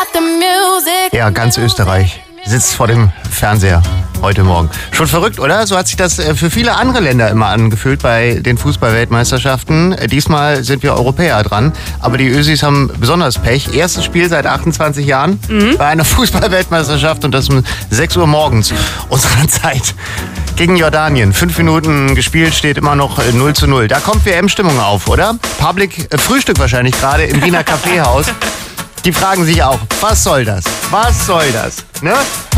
Ja, ganz Österreich sitzt vor dem Fernseher heute Morgen. Schon verrückt, oder? So hat sich das für viele andere Länder immer angefühlt bei den Fußball-Weltmeisterschaften. Diesmal sind wir Europäer dran, aber die Ösis haben besonders Pech. Erstes Spiel seit 28 Jahren bei einer Fußball-Weltmeisterschaft und das um 6 Uhr morgens unserer Zeit. Gegen Jordanien. 5 Minuten gespielt, steht immer noch 0:0. Da kommt WM-Stimmung auf, oder? Public Frühstück wahrscheinlich gerade im Wiener Kaffeehaus. Die fragen sich auch, was soll das? Was soll das? Ne?